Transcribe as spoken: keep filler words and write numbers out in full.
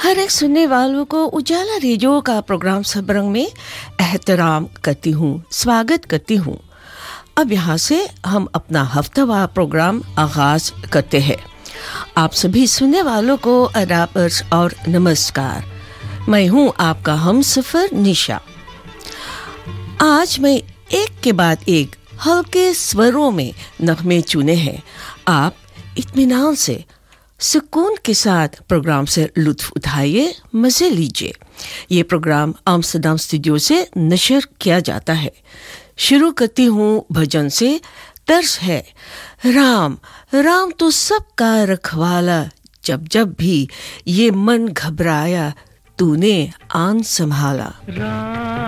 हर एक सुनने वालों को उजाला रेडियो का प्रोग्राम सबरंग में एहतराम करती हूँ, स्वागत करती हूँ। अब यहाँ से हम अपना हफ्तावार प्रोग्राम आगाज करते हैं। आप सभी सुनने वालों को आदाब और नमस्कार। मैं हूँ आपका हमसफर निशा। आज मैं एक के बाद एक हल्के स्वरों में नगमे चुने हैं। आप इत्मीनान से सुकून के साथ प्रोग्राम से लुत्फ उठाइए, मज़े लीजिए। ये प्रोग्राम आम्स्टरडम स्टूडियो से नशर किया जाता है। शुरू करती हूँ भजन से। तर्ज है राम राम तो सबका रखवाला, जब जब भी ये मन घबराया तूने आन संभाला।